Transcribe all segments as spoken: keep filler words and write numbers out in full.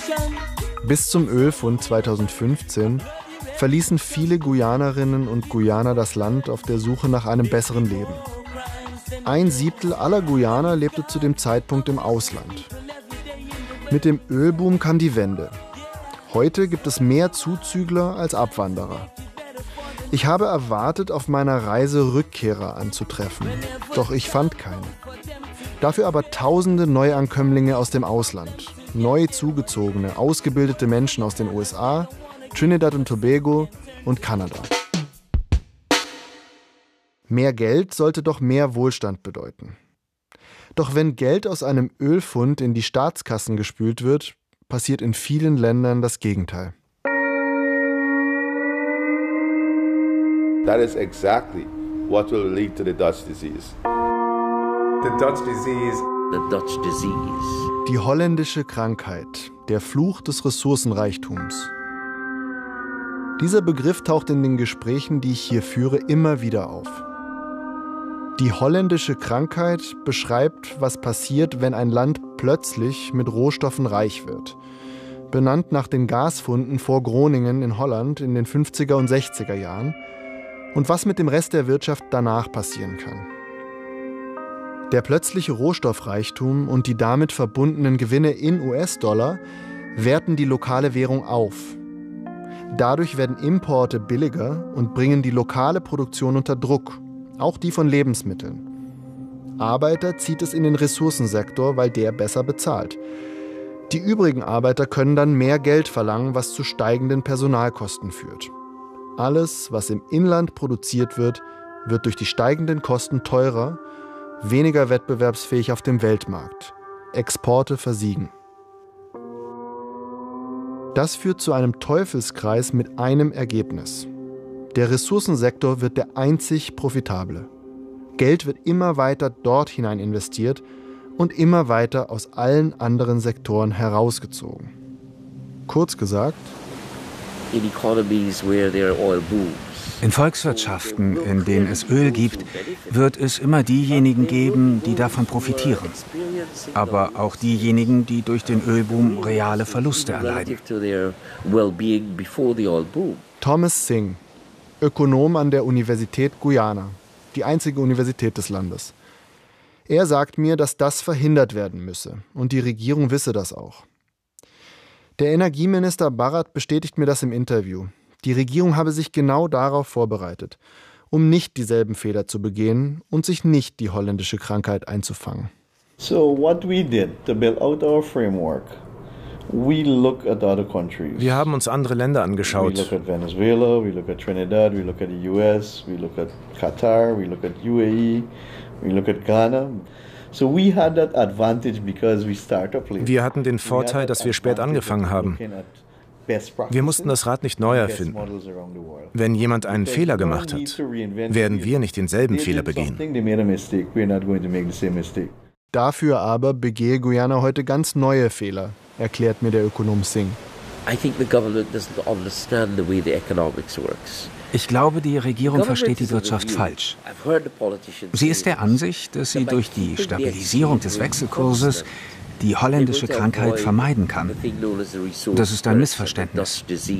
Bis zum Ölfund zweitausendfünfzehn verließen viele Guyanerinnen und Guyaner das Land auf der Suche nach einem besseren Leben. Ein Siebtel aller Guyaner lebte zu dem Zeitpunkt im Ausland. Mit dem Ölboom kam die Wende. Heute gibt es mehr Zuzügler als Abwanderer. Ich habe erwartet, auf meiner Reise Rückkehrer anzutreffen, doch ich fand keine. Dafür aber tausende Neuankömmlinge aus dem Ausland, neu zugezogene, ausgebildete Menschen aus den U S A, Trinidad und Tobago und Kanada. Mehr Geld sollte doch mehr Wohlstand bedeuten. Doch wenn Geld aus einem Ölfund in die Staatskassen gespült wird, passiert in vielen Ländern das Gegenteil. That is exactly what will lead to the Dutch disease. The Dutch disease. The Dutch disease. Die holländische Krankheit, der Fluch des Ressourcenreichtums. Dieser Begriff taucht in den Gesprächen, die ich hier führe, immer wieder auf. Die holländische Krankheit beschreibt, was passiert, wenn ein Land plötzlich mit Rohstoffen reich wird. Benannt nach den Gasfunden vor Groningen in Holland in den fünfziger und sechziger Jahren und was mit dem Rest der Wirtschaft danach passieren kann. Der plötzliche Rohstoffreichtum und die damit verbundenen Gewinne in U S-Dollar werten die lokale Währung auf. Dadurch werden Importe billiger und bringen die lokale Produktion unter Druck, auch die von Lebensmitteln. Arbeiter zieht es in den Ressourcensektor, weil der besser bezahlt. Die übrigen Arbeiter können dann mehr Geld verlangen, was zu steigenden Personalkosten führt. Alles, was im Inland produziert wird, wird durch die steigenden Kosten teurer, weniger wettbewerbsfähig auf dem Weltmarkt. Exporte versiegen. Das führt zu einem Teufelskreis mit einem Ergebnis. Der Ressourcensektor wird der einzig profitable. Geld wird immer weiter dort hinein investiert und immer weiter aus allen anderen Sektoren herausgezogen. Kurz gesagt, in Volkswirtschaften, in denen es Öl gibt, wird es immer diejenigen geben, die davon profitieren. Aber auch diejenigen, die durch den Ölboom reale Verluste erleiden. Thomas Singh, Ökonom an der Universität Guyana, die einzige Universität des Landes. Er sagt mir, dass das verhindert werden müsse und die Regierung wisse das auch. Der Energieminister Bharat bestätigt mir das im Interview. Die Regierung habe sich genau darauf vorbereitet, um nicht dieselben Fehler zu begehen und sich nicht die holländische Krankheit einzufangen. So what we did to build out our framework, we look at other countries. Wir haben uns andere Länder angeschaut. We look at Venezuela, we look at Trinidad, we look at the U S, we look at Qatar, we look at U A E, we look at Ghana. So we had that advantage because we started late. Wir hatten den Vorteil, dass wir spät angefangen haben. Wir mussten das Rad nicht neu erfinden. Wenn jemand einen Fehler gemacht hat, werden wir nicht denselben Fehler begehen. Dafür aber begehe Guyana heute ganz neue Fehler, erklärt mir der Ökonom Singh. Ich glaube, die Regierung versteht die Wirtschaft falsch. Sie ist der Ansicht, dass sie durch die Stabilisierung des Wechselkurses die holländische Krankheit vermeiden kann. Das ist ein Missverständnis.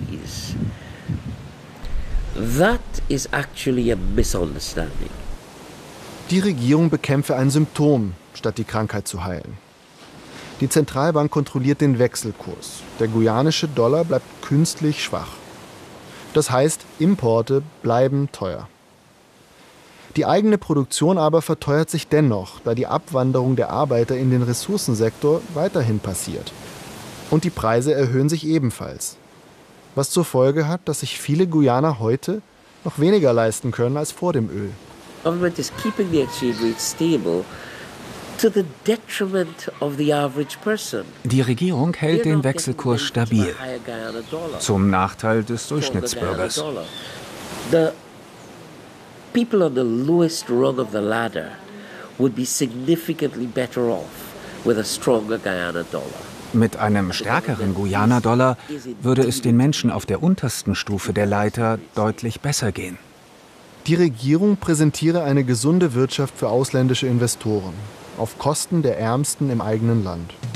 Die Regierung bekämpfe ein Symptom, statt die Krankheit zu heilen. Die Zentralbank kontrolliert den Wechselkurs. Der guyanische Dollar bleibt künstlich schwach. Das heißt, Importe bleiben teuer. Die eigene Produktion aber verteuert sich dennoch, da die Abwanderung der Arbeiter in den Ressourcensektor weiterhin passiert. Und die Preise erhöhen sich ebenfalls. Was zur Folge hat, dass sich viele Guyaner heute noch weniger leisten können als vor dem Öl. Government is keeping the exchange rate stable to the detriment of the average person. Die Regierung hält den Wechselkurs stabil, zum Nachteil des Durchschnittsbürgers. The people on the lowest rung of the ladder would be significantly better off with a stronger Guyana dollar. Mit einem stärkeren Guyana-Dollar würde es den Menschen auf der untersten Stufe der Leiter deutlich besser gehen. Die Regierung präsentiere eine gesunde Wirtschaft für ausländische Investoren, auf Kosten der Ärmsten im eigenen Land.